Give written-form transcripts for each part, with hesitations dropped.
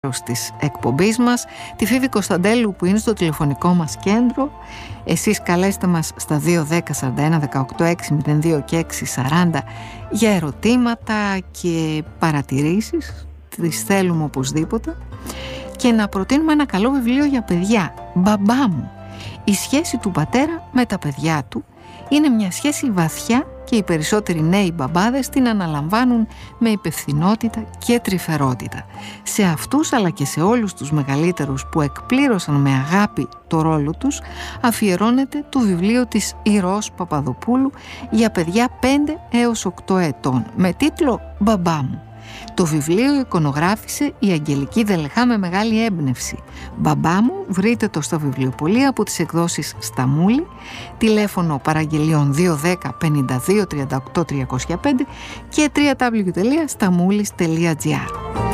της εκπομπής μας, τη Φίβη Κωνσταντέλου που είναι στο τηλεφωνικό μας κέντρο. Εσείς καλέστε μας στα 210 41 18 602 και 640 για ερωτήματα και παρατηρήσεις, τις θέλουμε οπωσδήποτε, και να προτείνουμε ένα καλό βιβλίο για παιδιά. «Μπαμπά μου, η σχέση του πατέρα με τα παιδιά του» είναι μια σχέση βαθιά και οι περισσότεροι νέοι μπαμπάδες την αναλαμβάνουν με υπευθυνότητα και τρυφερότητα. Σε αυτούς αλλά και σε όλους τους μεγαλύτερους που εκπλήρωσαν με αγάπη το ρόλο τους αφιερώνεται το βιβλίο της Ηρώς Παπαδοπούλου για παιδιά 5 έως 8 ετών με τίτλο «Μπαμπά μου». Το βιβλίο εικονογράφησε η Αγγελική Δελεχά με μεγάλη έμπνευση. «Μπαμπά μου» βρείτε το στα βιβλιοπωλεία από τις εκδόσεις Σταμούλη, τηλέφωνο παραγγελιών 210 52 38 305 και www.stamoulis.gr.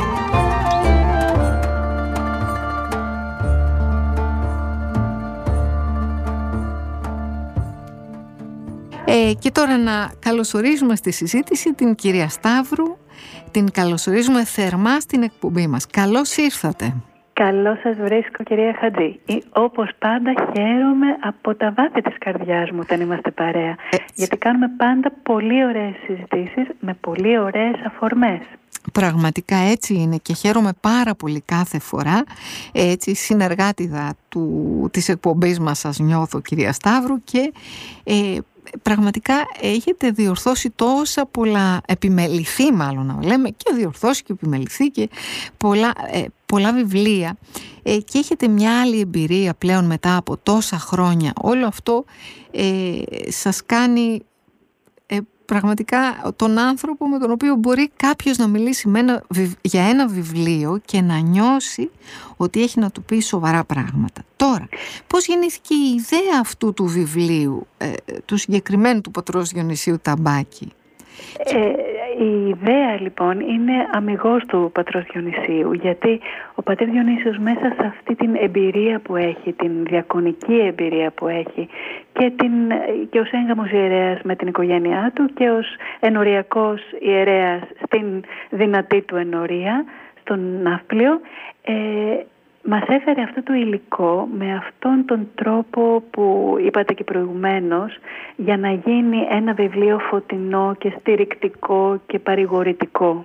Και τώρα να καλωσορίζουμε στη συζήτηση την κυρία Σταύρου. Την καλωσορίζουμε θερμά στην εκπομπή μας. Καλώς ήρθατε. Καλώς σας βρίσκω, κυρία Χατζή. Όπως πάντα χαίρομαι από τα βάθη της καρδιάς μου όταν είμαστε παρέα. Γιατί κάνουμε πάντα πολύ ωραίες συζητήσεις με πολύ ωραίες αφορμές. Πραγματικά έτσι είναι και χαίρομαι πάρα πολύ κάθε φορά. Έτσι συνεργάτηδα της εκπομπής μας σας νιώθω, κυρία Σταύρου, και πραγματικά έχετε διορθώσει τόσα πολλά, επιμεληθεί μάλλον να λέμε, και διορθώσει και επιμεληθεί και πολλά βιβλία, και έχετε μια άλλη εμπειρία πλέον μετά από τόσα χρόνια. Όλο αυτό σας κάνει πραγματικά τον άνθρωπο με τον οποίο μπορεί κάποιος να μιλήσει για ένα βιβλίο και να νιώσει ότι έχει να του πει σοβαρά πράγματα. Τώρα, πώς γεννήθηκε η ιδέα αυτού του βιβλίου, του συγκεκριμένου του πατρός Διονυσίου Ταμπάκη? Η ιδέα λοιπόν είναι αμιγώς του πατρός Διονυσίου, γιατί ο πατέρ Διονύσιος μέσα σε αυτή την εμπειρία που έχει, την διακονική εμπειρία που έχει και ως έγγαμος ιερέας με την οικογένειά του και ως ενοριακός ιερέας στην δυνατή του ενορία, στον Ναύπλιο, μας έφερε αυτό το υλικό με αυτόν τον τρόπο που είπατε και προηγουμένως, για να γίνει ένα βιβλίο φωτεινό και στηρικτικό και παρηγορητικό.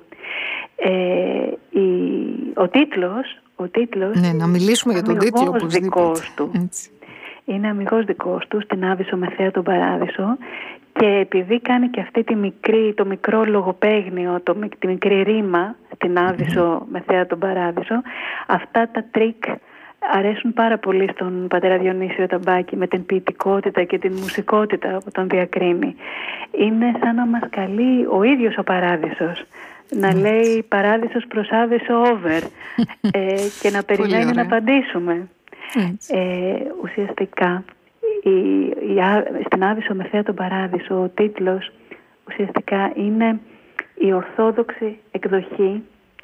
Ο τίτλος ναι, να μιλήσουμε για τον τίτλο δικός του. Είναι αμιγώς δικός του, στην Άβυσσο με θέα τον Παράδεισο, και επειδή κάνει και αυτή το μικρό λογοπαίγνιο, τη μικρή ρήμα στην Άβυσσο με θέα τον Παράδεισο, αυτά τα τρίκ αρέσουν πάρα πολύ στον πατέρα Διονύσιο Ταμπάκη, με την ποιητικότητα και την μουσικότητα που τον διακρίνει. Είναι σαν να μας καλεί ο ίδιος ο Παράδεισος να λέει «Παράδεισος προς Άβυσσο over» και να περιμένει να απαντήσουμε. Ουσιαστικά στην Άβυσσο με θέα τον Παράδεισο ο τίτλος ουσιαστικά είναι η ορθόδοξη εκδοχή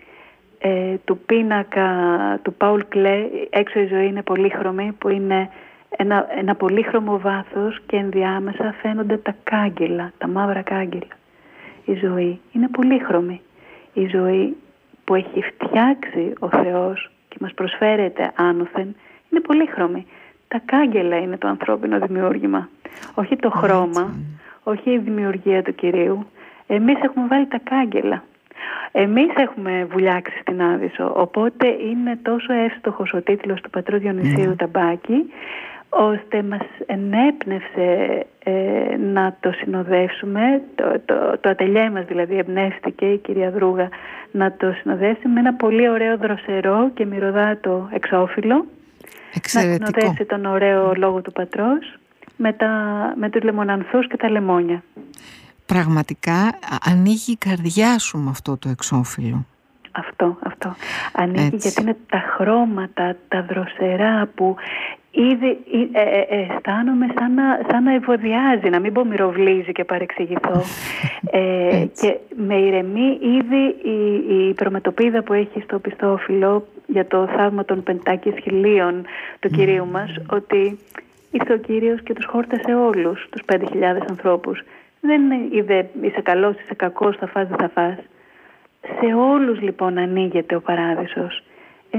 του πίνακα του Πάουλ Κλέ «Έξω η ζωή είναι πολύχρωμη», που είναι ένα πολύχρωμο βάθος και ενδιάμεσα φαίνονται τα κάγκελα, τα μαύρα κάγκελα. Η ζωή είναι πολύχρωμη. Η ζωή που έχει φτιάξει ο Θεός και μας προσφέρεται άνωθεν είναι πολύχρωμη. Τα κάγκελα είναι το ανθρώπινο δημιούργημα. Όχι το χρώμα, όχι η δημιουργία του Κυρίου. Εμείς έχουμε βάλει τα κάγκελα. Εμείς έχουμε βουλιάξει στην Άβυσσο. Οπότε είναι τόσο εύστοχος ο τίτλος του πατρού Διονυσίου Ταμπάκη, ώστε μας ενέπνευσε να το συνοδεύσουμε. Το ατελιέ μας δηλαδή εμπνεύστηκε η κυρία Δρούγα να το συνοδεύσει με ένα πολύ ωραίο δροσερό και μυρωδάτο εξώφυλλο. Εξαιρετικό. Να συνοδεύσει τον ωραίο λόγο του πατρός με τους λεμονανθούς και τα λεμόνια. Πραγματικά ανοίγει η καρδιά σου με αυτό το εξώφυλλο. Αυτό. Ανοίγει, γιατί είναι τα χρώματα, τα δροσερά που ήδη αισθάνομαι σαν να ευωδιάζει, να μην πω μυροβλίζει και παρεξηγηθώ. Και με ηρεμεί ήδη η προμετωπίδα που έχει στο πιστόφυλλο για το θαύμα των 5.000 του Κυρίου μας, ότι ήρθε ο Κύριος και τους χόρτασε όλους τους 5.000 ανθρώπους. Δεν είδε είσαι καλός, είσαι κακός, θα φας, δεν θα φας. Σε όλους λοιπόν ανοίγεται ο παράδεισος